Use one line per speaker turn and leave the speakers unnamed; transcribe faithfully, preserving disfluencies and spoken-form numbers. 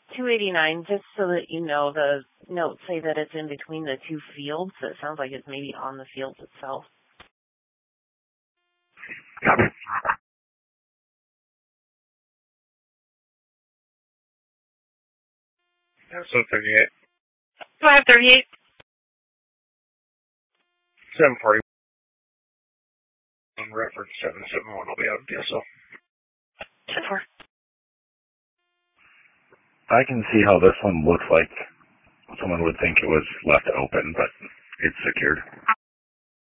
two eighty-nine, just so that you know, the notes say that it's in between the two fields, so it sounds like it's maybe on the fields itself.
Copy. So thirty-eight.
five thirty-eight.
seven forty. Reference seven seven one will be out of D S O.
ten four.
I can see how this one looks like someone would think it was left open, but it's secured.